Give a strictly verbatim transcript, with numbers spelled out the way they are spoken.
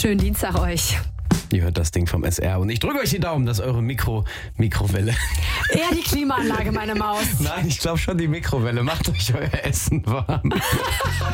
Schönen Dienstag euch. Ihr hört das Ding vom S R und ich drücke euch die Daumen, dass eure Mikro Mikrowelle... Eher die Klimaanlage, meine Maus. Nein, ich glaube schon die Mikrowelle. Macht euch euer Essen warm.